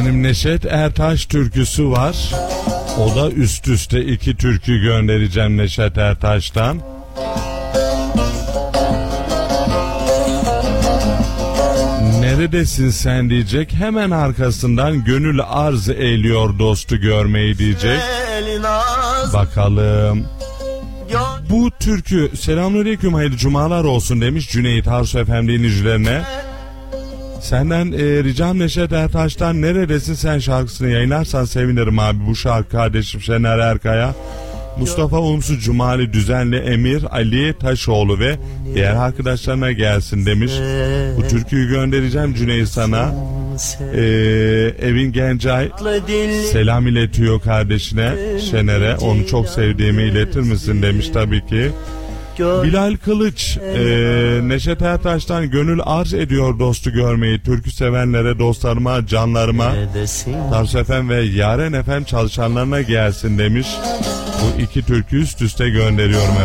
Efendim Neşet Ertaş türküsü var. O da üst üste 2 türkü göndereceğim Neşet Ertaş'tan. Neredesin sen diyecek. Hemen arkasından gönül arz eyliyor dostu görmeyi diyecek. Bakalım. Bu türkü selamünaleyküm hayırlı cumalar olsun demiş Cüneyt Arsu FM dinleyicilerine. Senden ricam Neşet Ertaş'tan Neredesin Sen şarkısını yayınlarsan sevinirim abi. Bu şarkı kardeşim Şener Erkaya, Mustafa Umsu, Cumali Düzenli, Emir Ali Taşoğlu ve diğer arkadaşlarına gelsin demiş. Bu türküyü göndereceğim Cüneyt sana. Evin Gencay selam iletiyor kardeşine Şener'e, onu çok sevdiğimi iletir misin demiş tabii ki. Bilal Kılıç Neşet Ertaş'tan gönül arz ediyor dostu görmeyi türkü sevenlere, dostlarıma, canlarıma, Tarsu FM ve Yaren FM çalışanlarına gelsin demiş. Bu 2 türkü üst üste gönderiyorum efendim.